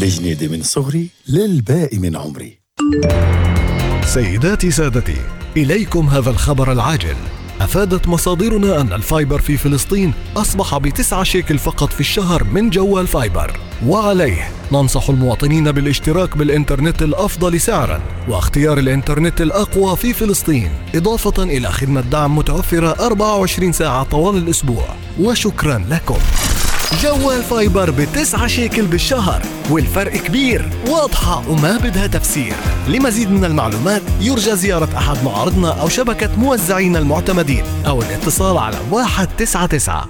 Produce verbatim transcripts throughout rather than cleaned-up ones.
الجنيدة من صغري للباقي من عمري. سيداتي سادتي، إليكم هذا الخبر العاجل. أفادت مصادرنا أن الفايبر في فلسطين أصبح بتسعة شيكل فقط في الشهر من جوال فايبر، وعليه ننصح المواطنين بالاشتراك بالإنترنت الأفضل سعراً واختيار الإنترنت الأقوى في فلسطين، إضافة إلى خدمة دعم متوفرة أربعة وعشرين ساعة طوال الأسبوع. وشكراً لكم. جوال فايبر بتسعة شيكل بالشهر، والفرق كبير، واضحة وما بدها تفسير. لمزيد من المعلومات يرجى زيارة أحد معارضنا أو شبكة موزعين المعتمدين أو الاتصال على واحد تسعة تسعة.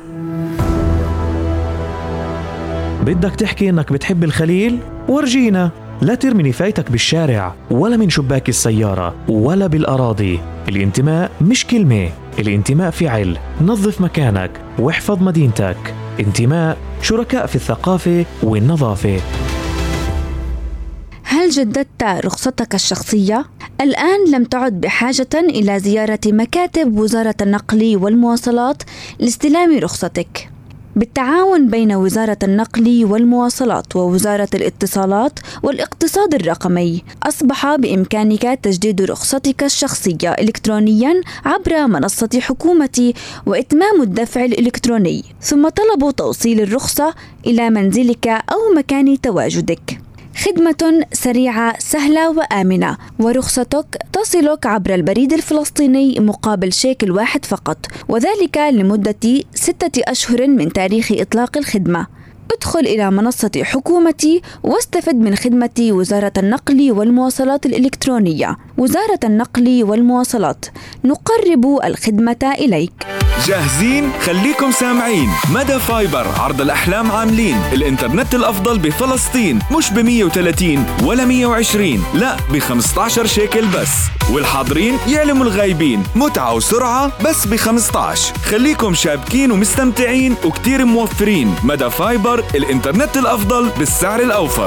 بدك تحكي إنك بتحب الخليل؟ ورجينا. لا ترمي نفايتك بالشارع ولا من شباك السيارة ولا بالأراضي. الانتماء مش كلمة، الانتماء فعل. نظف مكانك واحفظ مدينتك. انتماء، شركاء في الثقافة والنظافة. هل جددت رخصتك الشخصية؟ الآن لم تعد بحاجة إلى زيارة مكاتب وزارة النقل والمواصلات لاستلام رخصتك. بالتعاون بين وزارة النقل والمواصلات ووزارة الاتصالات والاقتصاد الرقمي، أصبح بإمكانك تجديد رخصتك الشخصية إلكترونياً عبر منصة حكومتي وإتمام الدفع الإلكتروني، ثم طلب توصيل الرخصة إلى منزلك أو مكان تواجدك. خدمة سريعة سهلة وآمنة، ورخصتك تصلك عبر البريد الفلسطيني مقابل شيكل واحد فقط، وذلك لمدة ستة أشهر من تاريخ إطلاق الخدمة. ادخل إلى منصة حكومتي واستفد من خدمة وزارة النقل والمواصلات الإلكترونية. وزارة النقل والمواصلات، نقرب الخدمة إليك. جاهزين؟ خليكم سامعين. مدى فايبر عرض الأحلام عاملين الإنترنت الأفضل بفلسطين، مش ب مية وثلاثين ولا مية وعشرين، لا ب خمسة عشر شيكل بس. والحاضرين يعلموا الغايبين، متعة وسرعة بس ب خمسة عشر. خليكم شابكين ومستمتعين وكتير موفرين. مدى فايبر، الإنترنت الأفضل بالسعر الأوفر.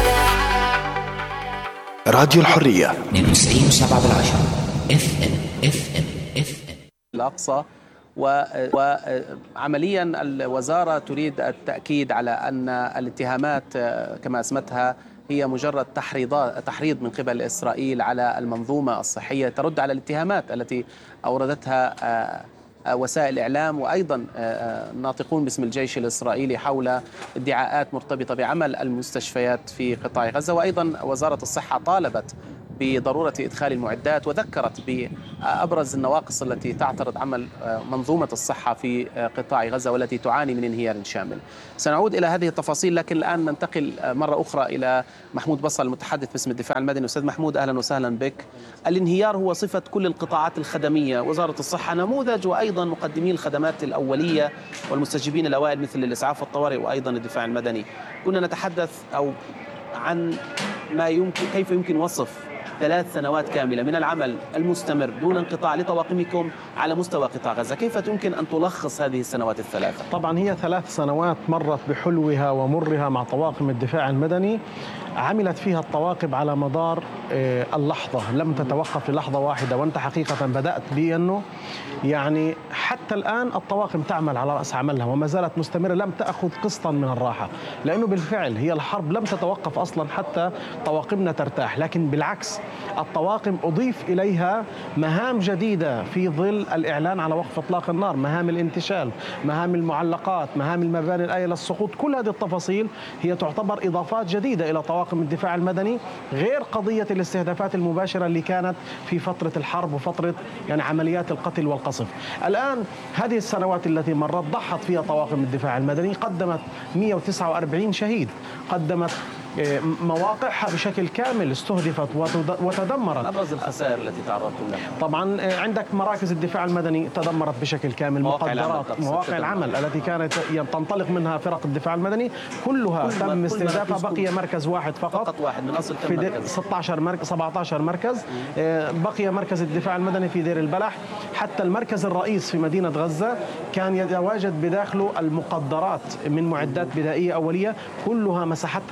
راديو الحرية اثنين وتسعين وسبعة بالعشرة اف ام اف ام اف ام الأقصى. وعمليا الوزارة تريد التأكيد على أن الاتهامات كما اسمتها هي مجرد تحريضات تحريض من قبل إسرائيل على المنظومة الصحية، ترد على الاتهامات التي أوردتها وسائل الإعلام وأيضا ناطقون باسم الجيش الإسرائيلي حول ادعاءات مرتبطة بعمل المستشفيات في قطاع غزة. وأيضا وزارة الصحة طالبت بضرورة إدخال المعدات وذكرت بأبرز النواقص التي تعترض عمل منظومة الصحة في قطاع غزة والتي تعاني من انهيار شامل. سنعود إلى هذه التفاصيل، لكن الآن ننتقل مرة أخرى إلى محمود بصل المتحدث باسم الدفاع المدني. أستاذ محمود، أهلا وسهلا بك. الانهيار هو صفة كل القطاعات الخدمية، وزارة الصحة نموذج، وأيضا مقدمي الخدمات الأولية والمستجيبين الأوائل مثل الإسعاف والطوارئ وأيضا الدفاع المدني. كنا نتحدث أو عن ما يمكن كيف يمكن وصف ثلاث سنوات كاملة من العمل المستمر دون انقطاع لطواقمكم على مستوى قطاع غزة. كيف يمكن أن تلخص هذه السنوات الثلاثة؟ طبعا هي ثلاث سنوات مرت بحلوها ومرها مع طواقم الدفاع المدني. عملت فيها الطواقم على مدار اللحظة، لم تتوقف للحظة واحدة. وأنت حقيقة بدأت بأنه يعني حتى الآن الطواقم تعمل على رأس عملها وما زالت مستمرة، لم تأخذ قسطا من الراحة، لأنه بالفعل هي الحرب لم تتوقف أصلا حتى طواقمنا ترتاح. لكن بالعكس، الطواقم أضيف إليها مهام جديدة في ظل الإعلان على وقف إطلاق النار، مهام الانتشال، مهام المعلقات، مهام المباني الآية للسقوط. كل هذه التفاصيل هي تعتبر إضافات جديدة إلى طواقم الدفاع المدني، غير قضية الاستهدافات المباشرة اللي كانت في فترة الحرب وفترة يعني عمليات القتل والقصف. الآن هذه السنوات التي مرت ضحت فيها طواقم الدفاع المدني، قدمت مئة وتسعة وأربعين شهيد، قدمت مواقعها بشكل كامل استهدفت وتدمرت. أبرز الخسائر التي تعرضتم لها؟ طبعا عندك مراكز الدفاع المدني تدمرت بشكل كامل، مواقع مقدرات العمل مواقع العمل التي كانت تنطلق منها فرق الدفاع المدني كلها كل تم استهدافها. بقي مركز واحد فقط, فقط واحد من أصل كم في مركز؟ ستة عشر مركز سبعة عشر مركز. بقي مركز الدفاع المدني في دير البلح. حتى المركز الرئيس في مدينة غزة كان يتواجد بداخله المقدرات من معدات بدائية أولية، كلها مسحتها قوات الاحتلال.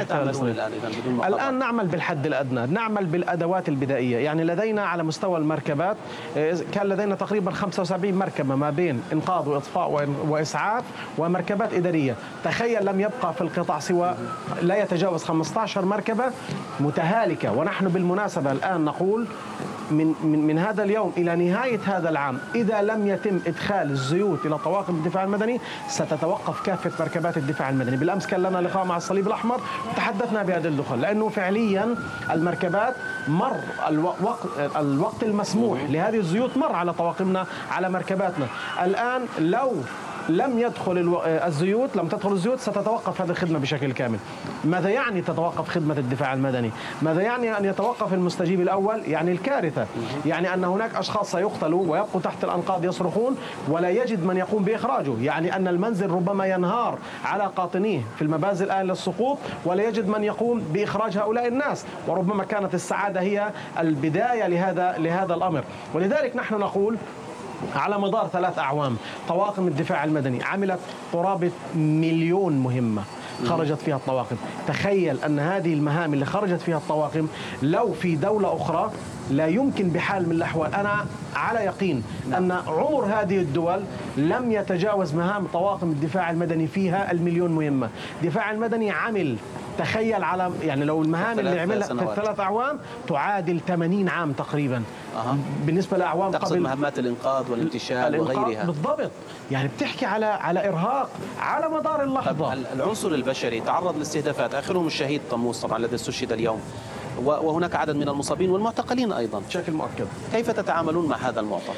ثلاث سنين. الآن إذن بدون مقاطعة؟ الآن نعمل بالحد الأدنى، نعمل بالأدوات البدائية. يعني لدينا على مستوى المركبات كان لدينا تقريبا خمسة وسبعين مركبة ما بين إنقاذ وإطفاء وإسعاف ومركبات إدارية. تخيل لم يبقى في القطاع سوى لا يتجاوز خمسة عشر مركبة متهالكة. ونحن بالمناسبة الآن نقول من, من, من هذا اليوم إلى نهاية هذا العام إذا لم يتم إدخال الزيوت إلى طواقم الدفاع المدني ستتوقف كافة مركبات الدفاع المدني. بالأمس كان لنا لقاء مع الصليب الأحمر وتحدثنا بهذا الدخول، لأنه فعليا المركبات مر الوقت, الوقت المسموح لهذه الزيوت مر على طواقمنا على مركباتنا. الآن لو لم يدخل الزيوت لم تدخل الزيوت ستتوقف هذه الخدمة بشكل كامل. ماذا يعني تتوقف خدمة الدفاع المدني؟ ماذا يعني أن يتوقف المستجيب الأول؟ يعني الكارثة، يعني أن هناك أشخاص سيقتلوا ويبقوا تحت الأنقاض يصرخون ولا يجد من يقوم بإخراجه، يعني أن المنزل ربما ينهار على قاطنيه في المبازل الآن للسقوط ولا يجد من يقوم بإخراج هؤلاء الناس، وربما كانت السعادة هي البداية لهذا لهذا الأمر. ولذلك نحن نقول على مدار ثلاث أعوام طواقم الدفاع المدني عملت قرابة مليون مهمة خرجت فيها الطواقم. تخيل أن هذه المهام اللي خرجت فيها الطواقم لو في دولة أخرى لا يمكن بحال من الأحوال، أنا على يقين أن عمر هذه الدول لم يتجاوز مهام طواقم الدفاع المدني فيها المليون مهمة. الدفاع المدني عمل تخيل على يعني لو المهام اللي عملها في الثلاث أعوام تعادل ثمانين عام تقريبا. أه. بالنسبة لأعوام تقصد قبل مهمات الإنقاذ والانتشال وغيرها. بالضبط، يعني بتحكي على على إرهاق على مدار اللحظة. العنصر البشري تعرض لاستهدافات، آخرهم الشهيد طموس طبعا الذي استشهد اليوم، وهناك عدد من المصابين والمعتقلين أيضا بشكل مؤكد. كيف تتعاملون مع هذا المعطى؟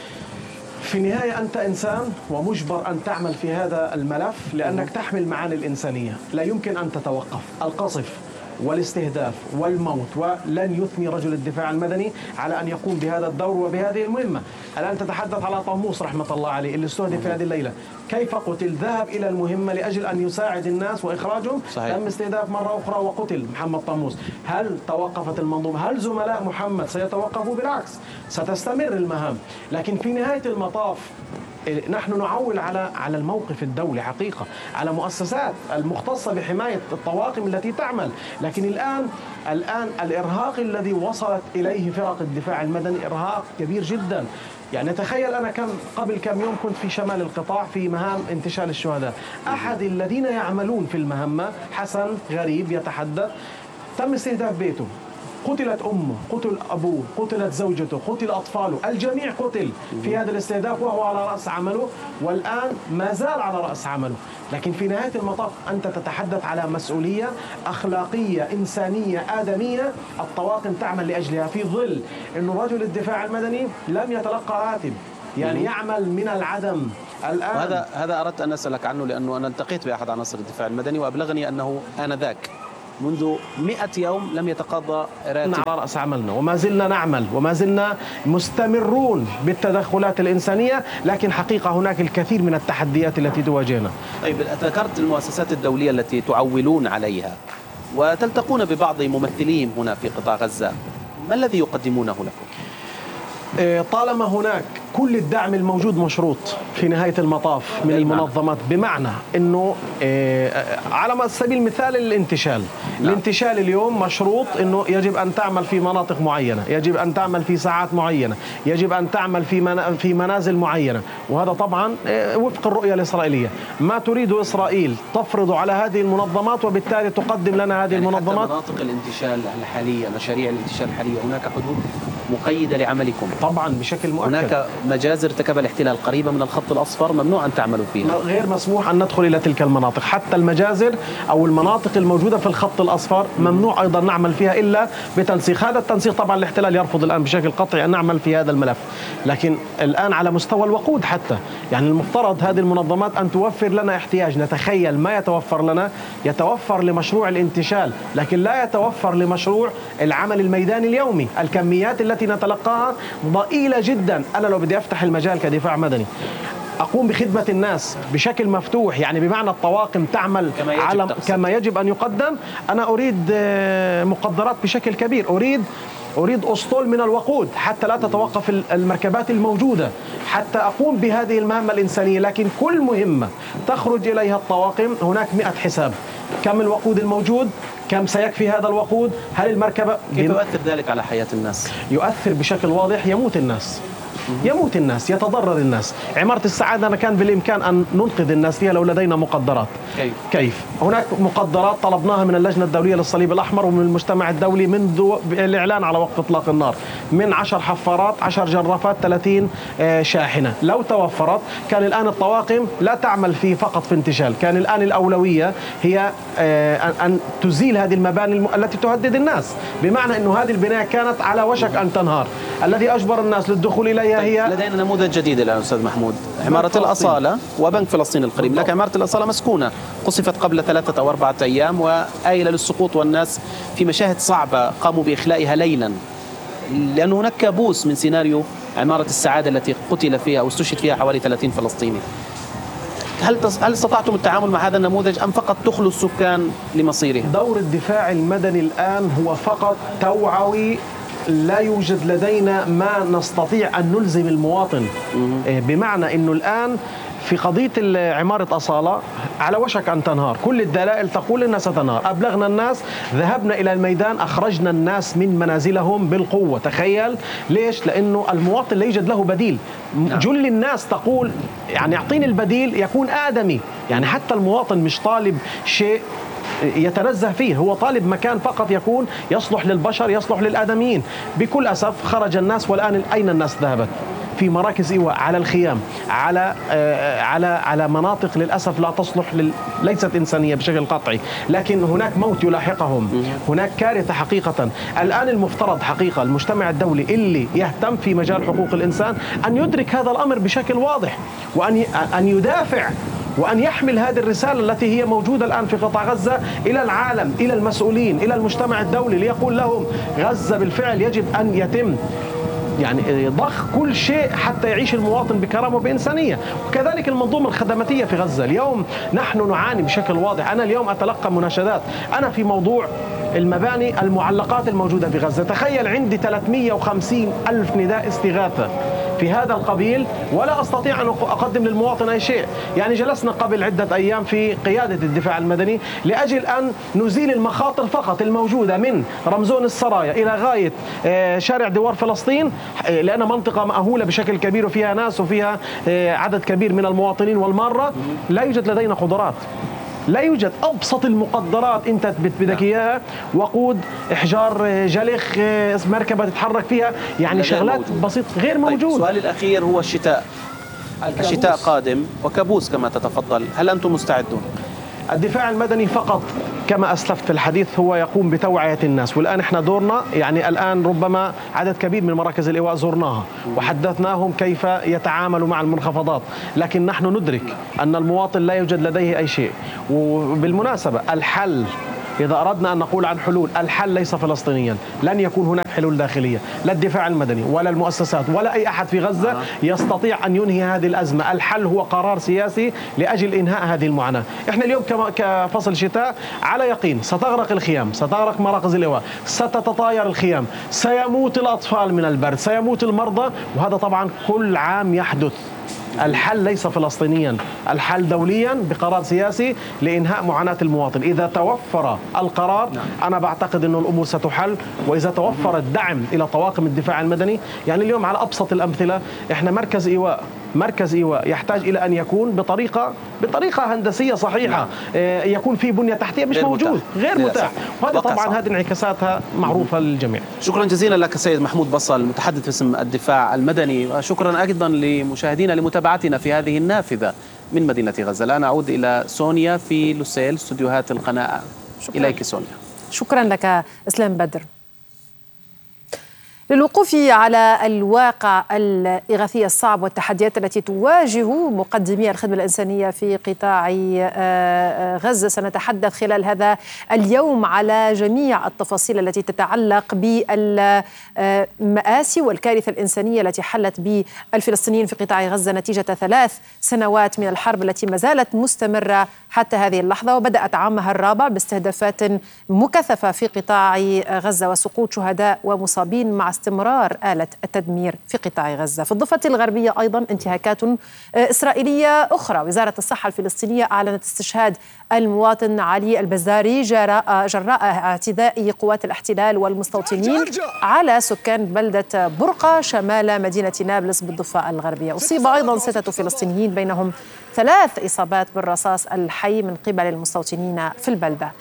في النهاية أنت إنسان ومجبر أن تعمل في هذا الملف لأنك تحمل معاني الإنسانية، لا يمكن أن تتوقف. القصف والاستهداف والموت، ولن يثني رجل الدفاع المدني على أن يقوم بهذا الدور وبهذه المهمة. الآن تتحدث على طموس رحمة الله عليه اللي استهدف في هذه الليلة، كيف قتل؟ ذهب إلى المهمة لأجل أن يساعد الناس وإخراجهم. صحيح. تم استهداف مرة أخرى وقتل محمد طموس. هل توقفت المنظومة؟ هل زملاء محمد سيتوقفوا؟ بالعكس ستستمر المهام. لكن في نهاية المطاف نحن نعول على على الموقف الدولي حقيقة، على مؤسسات المختصة بحماية الطواقم التي تعمل. لكن الآن الآن الإرهاق الذي وصلت إليه فرق الدفاع المدني إرهاق كبير جدا. يعني تخيل أنا كم قبل كم يوم كنت في شمال القطاع في مهام انتشال الشهداء، أحد الذين يعملون في المهمة حسن غريب يتحدث تم استهداف بيته، قتلت أمه، قتل أبوه، قتلت زوجته، قتل أطفاله، الجميع قتل في هذا الاستهداف وهو على رأس عمله، والآن ما زال على رأس عمله. لكن في نهاية المطاف أنت تتحدث على مسؤولية أخلاقية إنسانية آدمية الطواقم تعمل لأجلها، في ظل أنه رجل الدفاع المدني لم يتلقى راتب، يعني يعمل من العدم. الآن هذا هذا أردت أن أسألك عنه، لأنه أنا التقيت بأحد عناصر الدفاع المدني وأبلغني أنه آنذاك منذ مئة يوم لم يتقاضى راتب على رأس عملنا، وما زلنا نعمل وما زلنا مستمرون بالتدخلات الإنسانية، لكن حقيقة هناك الكثير من التحديات التي تواجهنا. طيب ذكرت المؤسسات الدولية التي تعولون عليها وتلتقون ببعض ممثليهم هنا في قطاع غزة، ما الذي يقدمونه لكم؟ طالما هناك كل الدعم الموجود مشروط في نهاية المطاف من المنظمات، بمعنى أنه على سبيل المثال الانتشال نعم. الانتشال اليوم مشروط أنه يجب أن تعمل في مناطق معينة، يجب أن تعمل في ساعات معينة، يجب أن تعمل في في منازل معينة، وهذا طبعا وفق الرؤية الإسرائيلية. ما تريد إسرائيل تفرض على هذه المنظمات وبالتالي تقدم لنا هذه يعني المنظمات. حتى مناطق الانتشال الحالية، مشاريع الانتشال الحالية، هناك حدود مقيدة لعملكم طبعا بشكل مؤكد. هناك مجازر ارتكب الاحتلال قريبة من الخط الأصفر ممنوع أن تعملوا فيها، غير مسموح أن ندخل إلى تلك المناطق. حتى المجازر أو المناطق الموجودة في الخط الأصفر ممنوع أيضا نعمل فيها إلا بتنسيق. هذا التنسيق طبعا الاحتلال يرفض الآن بشكل قطعي أن نعمل في هذا الملف. لكن الآن على مستوى الوقود حتى يعني المفترض هذه المنظمات أن توفر لنا احتياجنا. تخيل ما يتوفر لنا يتوفر لمشروع الانتشال، لكن لا يتوفر لمشروع العمل الميداني اليومي. الكميات التي نتلقاها ضئيلة جدا. أنا لو بدي أفتح المجال كدفاع مدني أقوم بخدمة الناس بشكل مفتوح، يعني بمعنى الطواقم تعمل كما يجب, على كما يجب أن يقدم. أنا أريد مقدرات بشكل كبير، أريد أريد أسطول من الوقود حتى لا تتوقف المركبات الموجودة، حتى أقوم بهذه المهمة الإنسانية. لكن كل مهمة تخرج إليها الطواقم هناك مئة حساب، كم الوقود الموجود، كم سيكفي هذا الوقود؟ هل المركبة كيف يؤثر ذلك على حياة الناس؟ يؤثر بشكل واضح. يموت الناس يموت الناس، يتضرر الناس. عمارة السعادة أنا كان بالإمكان أن ننقذ الناس فيها لو لدينا مقدرات. كيف؟ كيف؟ هناك مقدرات طلبناها من اللجنة الدولية للصليب الأحمر ومن المجتمع الدولي منذ الإعلان على وقف إطلاق النار، من عشر حفارات، عشر جرافات، ثلاثين شاحنة. لو توفرت كان الآن الطواقم لا تعمل في فقط في انتشال، كان الآن الأولوية هي أن تزيل هذه المباني التي تهدد الناس، بمعنى أنه هذه البناية كانت على وشك أن تنهار. الذي أجبر الناس للدخول إليها هي لدينا نموذج جديد الآن أستاذ محمود، عمارة الأصالة وبنك فلسطين القريب، لكن عمارة الأصالة مسكونة، قصفت قبل ثلاثة أو أربعة أيام وآيلة للسقوط، والناس في مشاهد صعبة قاموا بإخلائها ليلا، لأن هناك كابوس من سيناريو عمارة السعادة التي قتل فيها أو استشهد فيها حوالي ثلاثين فلسطيني. هل هل استطعتم التعامل مع هذا النموذج أم فقط تخلوا السكان لمصيرهم؟ دور الدفاع المدني الآن هو فقط توعوي. لا يوجد لدينا ما نستطيع أن نلزم المواطن، بمعنى أنه الآن في قضية عمارة أصالة على وشك أن تنهار، كل الدلائل تقول أنها ستنهار. أبلغنا الناس، ذهبنا إلى الميدان، أخرجنا الناس من منازلهم بالقوة. تخيل ليش؟ لأنه المواطن لا يوجد له بديل. جل الناس تقول يعني أعطيني البديل يكون آدمي، يعني حتى المواطن مش طالب شيء يتنزه فيه، هو طالب مكان فقط يكون يصلح للبشر، يصلح للآدميين. بكل أسف خرج الناس، والآن أين الناس ذهبت؟ في مراكز إيواء، على الخيام، على آه على على مناطق للأسف لا تصلح لل... ليست إنسانية بشكل قطعي، لكن هناك موت يلاحقهم، هناك كارثة حقيقة. الآن المفترض حقيقة المجتمع الدولي اللي يهتم في مجال حقوق الإنسان أن يدرك هذا الأمر بشكل واضح، وأن أن يدافع وأن يحمل هذه الرسالة التي هي موجودة الآن في قطاع غزة إلى العالم، إلى المسؤولين، إلى المجتمع الدولي، ليقول لهم غزة بالفعل يجب أن يتم يعني ضخ كل شيء حتى يعيش المواطن بكرامة وبإنسانية. وكذلك المنظومة الخدماتية في غزة اليوم نحن نعاني بشكل واضح. أنا اليوم أتلقى مناشدات أنا في موضوع المباني المعلقات الموجودة في غزة. تخيل عندي ثلاثمئة وخمسين ألف نداء استغاثة في هذا القبيل ولا أستطيع أن أقدم للمواطن أي شيء. يعني جلسنا قبل عدة أيام في قيادة الدفاع المدني لأجل أن نزيل المخاطر فقط الموجودة من رمزون السرايا إلى غاية شارع دوار فلسطين، لأن منطقة مأهولة بشكل كبير وفيها ناس وفيها عدد كبير من المواطنين والمارة. لا يوجد لدينا قدرات، لا يوجد أبسط المقدرات أنت بدك إياها، وقود، إحجار جلخ، مركبة تتحرك فيها، يعني شغلات بسيطة غير موجود. طيب السؤال الأخير هو الشتاء. الشتاء قادم وكابوس كما تتفضل، هل أنتم مستعدون؟ الدفاع المدني فقط كما أسلفت في الحديث هو يقوم بتوعية الناس، والآن إحنا دورنا يعني الآن ربما عدد كبير من مراكز الإيواء زرناها وحدثناهم كيف يتعاملوا مع المنخفضات، لكن نحن ندرك أن المواطن لا يوجد لديه أي شيء. وبالمناسبة الحل إذا أردنا أن نقول عن حلول، الحل ليس فلسطينيا، لن يكون هناك حلول داخلية، لا الدفاع المدني ولا المؤسسات ولا أي أحد في غزة يستطيع أن ينهي هذه الأزمة. الحل هو قرار سياسي لأجل إنهاء هذه المعاناة. إحنا اليوم كفصل شتاء على يقين ستغرق الخيام، ستغرق مراكز الإيواء، ستتطاير الخيام، سيموت الأطفال من البرد، سيموت المرضى، وهذا طبعا كل عام يحدث. الحل ليس فلسطينيا، الحل دوليا بقرار سياسي لإنهاء معاناة المواطن. إذا توفر القرار أنا بعتقد أن الأمور ستحل، وإذا توفر الدعم إلى طواقم الدفاع المدني. يعني اليوم على أبسط الأمثلة إحنا مركز إيواء مركز إيواء يحتاج إلى أن يكون بطريقة بطريقة هندسية صحيحة، يكون في بنية تحتية مش غير موجود متاح. غير متاح، وهذا طبعا هذه انعكاساتها معروفة للجميع. شكرا جزيلا لك سيد محمود بصل متحدث باسم الدفاع المدني، وشكرا أيضا لمشاهدينا لمتابعتنا في هذه النافذة من مدينة غزة. الآن أعود إلى سونيا في لوسيل استوديوهات القناة. شكرا. إليك سونيا. شكرا لك إسلام بدر. للوقوف على الواقع الإغاثي الصعب والتحديات التي تواجه مقدمي الخدمة الإنسانية في قطاع غزة سنتحدث خلال هذا اليوم على جميع التفاصيل التي تتعلق بالمآسي والكارثة الإنسانية التي حلت بالفلسطينيين في قطاع غزة نتيجة ثلاث سنوات من الحرب التي ما زالت مستمرة حتى هذه اللحظة، وبدأت عامها الرابع باستهدافات مكثفة في قطاع غزة وسقوط شهداء ومصابين مع استمرار آلة التدمير في قطاع غزة. في الضفة الغربية أيضا انتهاكات إسرائيلية أخرى. وزارة الصحة الفلسطينية أعلنت استشهاد المواطن علي البزاري جراء جراء اعتداء قوات الاحتلال والمستوطنين على سكان بلدة برقة شمال مدينة نابلس بالضفة الغربية. أصيب أيضا ستة فلسطينيين بينهم ثلاث إصابات بالرصاص الحي من قبل المستوطنين في البلدة.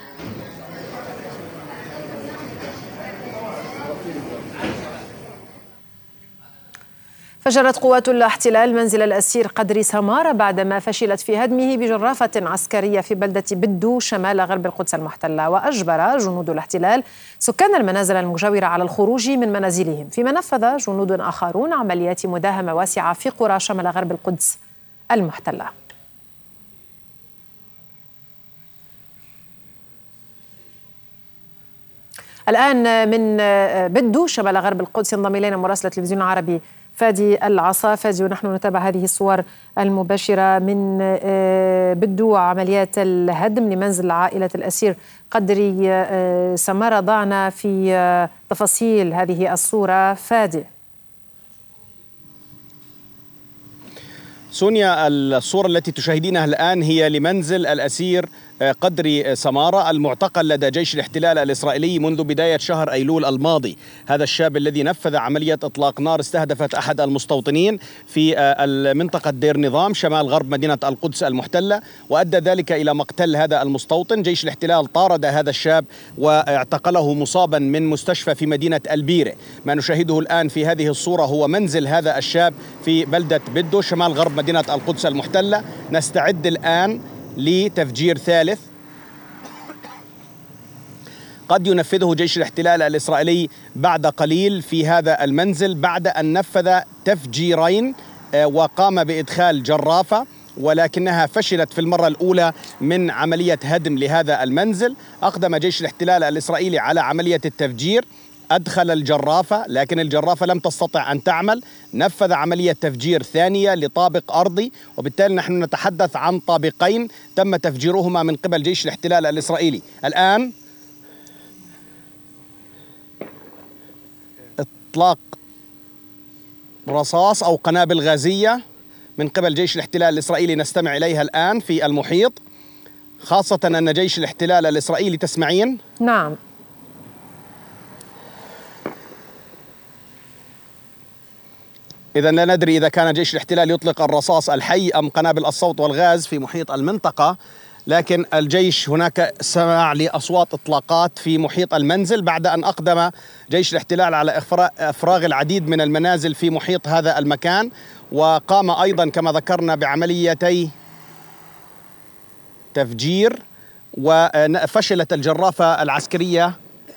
فجرت قوات الاحتلال منزل الأسير قدري سمارة بعدما فشلت في هدمه بجرافة عسكرية في بلدة بدو شمال غرب القدس المحتلة. وأجبر جنود الاحتلال سكان المنازل المجاورة على الخروج من منازلهم، فيما نفذ جنود آخرون عمليات مداهمة واسعة في قرى شمال غرب القدس المحتلة. الآن من بدو شمال غرب القدس ينضم إلينا مراسل التلفزيون العربي فادي العصا. فادي، ونحن نتابع هذه الصور المباشرة من بدو عمليات الهدم لمنزل عائلة الأسير قدري سمارة. ضعنا في تفاصيل هذه الصورة فادي. سونيا، الصورة التي تشاهدينها الآن هي لمنزل الأسير قدري سمارة المعتقل لدى جيش الاحتلال الإسرائيلي منذ بداية شهر أيلول الماضي. هذا الشاب الذي نفذ عملية إطلاق نار استهدفت أحد المستوطنين في المنطقة دير نظام شمال غرب مدينة القدس المحتلة، وأدى ذلك إلى مقتل هذا المستوطن. جيش الاحتلال طارد هذا الشاب واعتقله مصابا من مستشفى في مدينة البيرة. ما نشاهده الآن في هذه الصورة هو منزل هذا الشاب في بلدة بدو شمال غرب مدينة القدس المحتلة. نستعد الآن لتفجير ثالث قد ينفذه جيش الاحتلال الإسرائيلي بعد قليل في هذا المنزل، بعد أن نفذ تفجيرين وقام بإدخال جرافة، ولكنها فشلت في المرة الأولى من عملية هدم لهذا المنزل. أقدم جيش الاحتلال الإسرائيلي على عملية التفجير، أدخل الجرافة لكن الجرافة لم تستطع أن تعمل، نفذ عملية تفجير ثانية لطابق أرضي، وبالتالي نحن نتحدث عن طابقين تم تفجيرهما من قبل جيش الاحتلال الإسرائيلي. الآن إطلاق رصاص أو قنابل غازية من قبل جيش الاحتلال الإسرائيلي نستمع إليها الآن في المحيط، خاصة أن جيش الاحتلال الإسرائيلي تسمعين؟ نعم. إذا لا ندري إذا كان جيش الاحتلال يطلق الرصاص الحي أم قنابل الصوت والغاز في محيط المنطقة، لكن الجيش هناك سمع لأصوات إطلاقات في محيط المنزل بعد أن أقدم جيش الاحتلال على إفراغ العديد من المنازل في محيط هذا المكان، وقام أيضا كما ذكرنا بعمليتي تفجير، وفشلت الجرافة العسكرية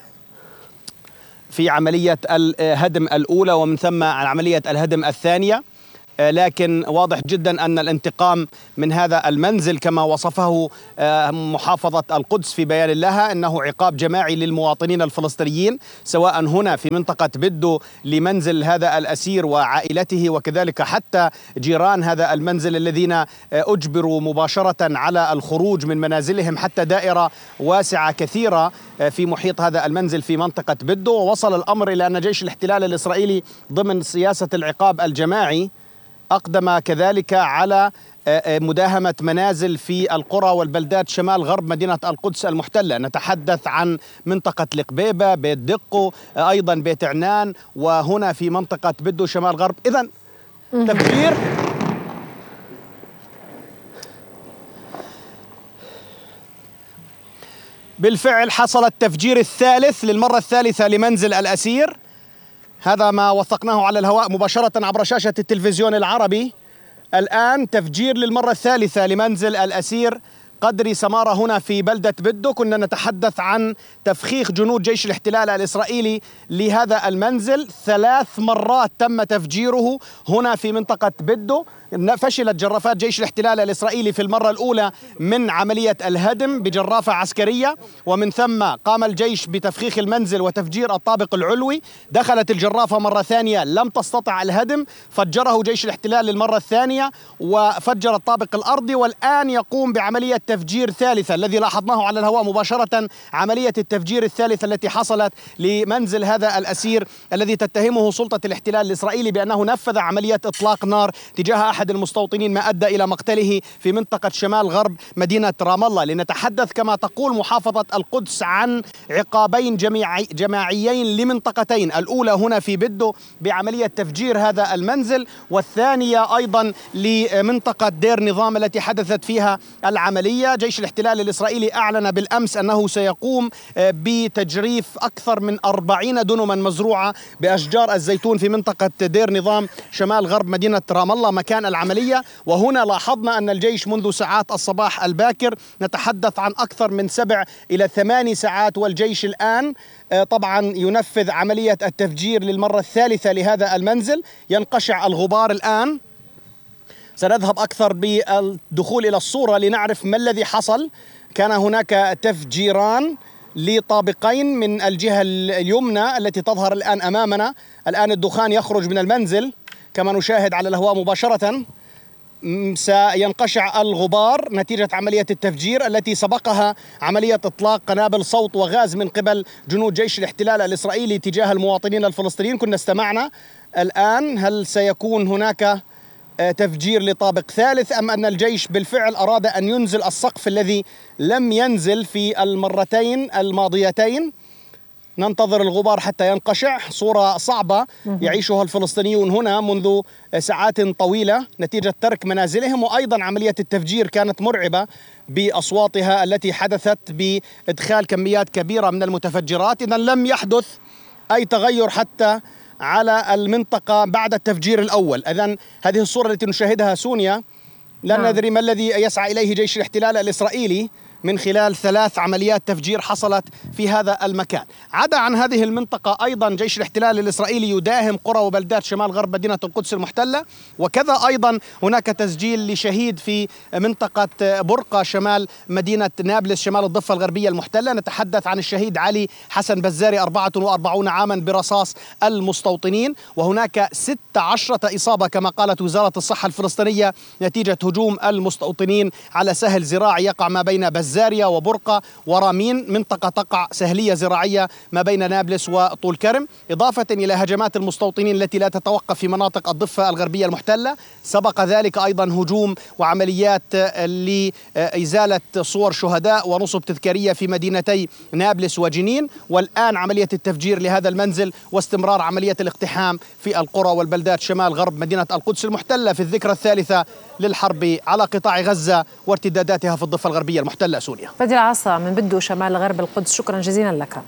في عملية الهدم الأولى ومن ثم عملية الهدم الثانية. لكن واضح جدا أن الانتقام من هذا المنزل كما وصفه محافظة القدس في بيان لها أنه عقاب جماعي للمواطنين الفلسطينيين، سواء هنا في منطقة بدو لمنزل هذا الأسير وعائلته، وكذلك حتى جيران هذا المنزل الذين أجبروا مباشرة على الخروج من منازلهم حتى دائرة واسعة كثيرة في محيط هذا المنزل في منطقة بدو. ووصل الأمر إلى أن جيش الاحتلال الإسرائيلي ضمن سياسة العقاب الجماعي أقدم كذلك على مداهمة منازل في القرى والبلدات شمال غرب مدينة القدس المحتلة. نتحدث عن منطقة القبيبة، بيت دقو، أيضا بيت عنان، وهنا في منطقة بدو شمال غرب. إذن تفجير بالفعل حصل التفجير الثالث للمرة الثالثة لمنزل الأسير. هذا ما وثقناه على الهواء مباشرة عبر شاشة التلفزيون العربي. الآن تفجير للمرة الثالثة لمنزل الأسير قدري سمارة هنا في بلدة بدو. كنا نتحدث عن تفخيخ جنود جيش الاحتلال الإسرائيلي لهذا المنزل، ثلاث مرات تم تفجيره هنا في منطقة بدو. فشلت جرافات جيش الاحتلال الإسرائيلي في المرة الأولى من عملية الهدم بجرافة عسكرية، ومن ثم قام الجيش بتفخيخ المنزل وتفجير الطابق العلوي. دخلت الجرافة مرة ثانية لم تستطع الهدم، فجره جيش الاحتلال للمرة الثانية وفجر الطابق الأرضي، والآن يقوم بعملية تفجير ثالثة الذي لاحظناه على الهواء مباشرة، عملية التفجير الثالثة التي حصلت لمنزل هذا الأسير الذي تتهمه سلطة الاحتلال الإسرائيلي بأنه نفذ عملية إطلاق نار تجاه أحد المستوطنين ما أدى إلى مقتله في منطقة شمال غرب مدينة رام الله. لنتحدث كما تقول محافظة القدس عن عقابين جماعي جماعيين لمنطقتين، الأولى هنا في بدو بعملية تفجير هذا المنزل، والثانية أيضا لمنطقة دير نظام التي حدثت فيها العملية. جيش الاحتلال الإسرائيلي أعلن بالأمس أنه سيقوم بتجريف أكثر من أربعين دنما مزروعة بأشجار الزيتون في منطقة دير نظام شمال غرب مدينة رام الله مكان العملية. وهنا لاحظنا أن الجيش منذ ساعات الصباح الباكر، نتحدث عن أكثر من سبع إلى ثماني ساعات، والجيش الآن طبعا ينفذ عملية التفجير للمرة الثالثة لهذا المنزل. ينقشع الغبار الآن. سنذهب أكثر بالدخول إلى الصورة لنعرف ما الذي حصل. كان هناك تفجيران لطابقين من الجهة اليمنى التي تظهر الآن أمامنا. الآن الدخان يخرج من المنزل كما نشاهد على الهواء مباشرة. سينقشع الغبار نتيجة عملية التفجير التي سبقها عملية إطلاق قنابل صوت وغاز من قبل جنود جيش الاحتلال الإسرائيلي تجاه المواطنين الفلسطينيين. كنا استمعنا. الآن هل سيكون هناك تفجير لطابق ثالث أم أن الجيش بالفعل أراد أن ينزل السقف الذي لم ينزل في المرتين الماضيتين؟ ننتظر الغبار حتى ينقشع. صورة صعبة يعيشها الفلسطينيون هنا منذ ساعات طويلة نتيجة ترك منازلهم، وأيضا عملية التفجير كانت مرعبة بأصواتها التي حدثت بإدخال كميات كبيرة من المتفجرات. إذن لم يحدث أي تغير حتى على المنطقة بعد التفجير الأول. إذن هذه الصورة التي نشاهدها سونيا لا نعم. ندري ما الذي يسعى إليه جيش الاحتلال الإسرائيلي من خلال ثلاث عمليات تفجير حصلت في هذا المكان. عدا عن هذه المنطقة أيضا جيش الاحتلال الإسرائيلي يداهم قرى وبلدات شمال غرب مدينة القدس المحتلة، وكذا أيضا هناك تسجيل لشهيد في منطقة برقة شمال مدينة نابلس شمال الضفة الغربية المحتلة. نتحدث عن الشهيد علي حسن بزاري أربعة وأربعين عاما برصاص المستوطنين، وهناك ستة عشرة إصابة كما قالت وزارة الصحة الفلسطينية نتيجة هجوم المستوطنين على سهل زراعي يقع ما بين بزاريا وبرقة ورامين، منطقة تقع سهلية زراعية ما بين نابلس وطول كرم، إضافة إلى هجمات المستوطنين التي لا تتوقف في مناطق الضفة الغربية المحتلة. سبق ذلك أيضا هجوم وعمليات لإزالة صور شهداء ونصب تذكارية في مدينتي نابلس وجنين، والآن عملية التفجير لهذا المنزل واستمرار عملية الاقتحام في القرى والبلدات شمال غرب مدينة القدس المحتلة في الذكرى الثالثة للحرب على قطاع غزة وارتداداتها في الضفة الغربية المحتلة. سوريا. فادي العصا من بدو شمال غرب القدس، شكرا جزيلا لك.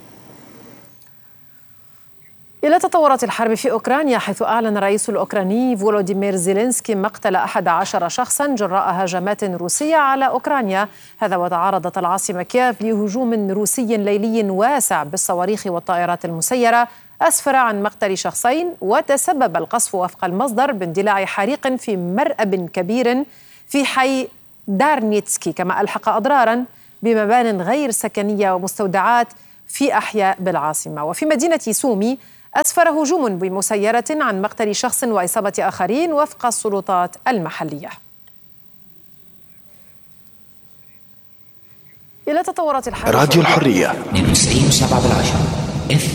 إلى تطورات الحرب في أوكرانيا، حيث أعلن الرئيس الأوكراني فولوديمير زيلينسكي مقتل أحد عشر شخصا جراء هجمات روسية على أوكرانيا، هذا وتعرضت العاصمة كييف لهجوم روسي ليلي واسع بالصواريخ والطائرات المسيرة أسفر عن مقتل شخصين، وتسبب القصف وفق المصدر باندلاع حريق في مرأب كبير في حي دارنيتسكي، كما ألحق أضرارا بمبان غير سكنية ومستودعات في أحياء بالعاصمة. وفي مدينة سومي أسفر هجوم بمسيرة عن مقتل شخص وإصابة آخرين وفق السلطات المحلية. إلى تطورات الحرب راديو الحرية اثنين وتسعين وسبعة بالعشرة.